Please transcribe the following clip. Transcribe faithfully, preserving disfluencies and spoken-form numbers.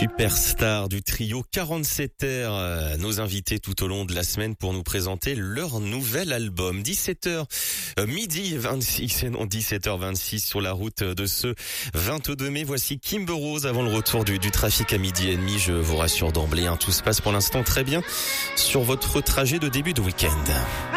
superstars du trio quarante-sept heures, euh, nos invités tout au long de la semaine pour nous présenter leur nouvel album. dix-sept heures, euh, midi vingt-six, et non dix-sept heures vingt-six sur la route de ce vingt-deux mai. Voici Kimber Rose avant le retour du, du trafic à midi et demi. Je vous rassure d'emblée, hein, tout se passe pour l'instant très bien sur votre trajet de début de week-end.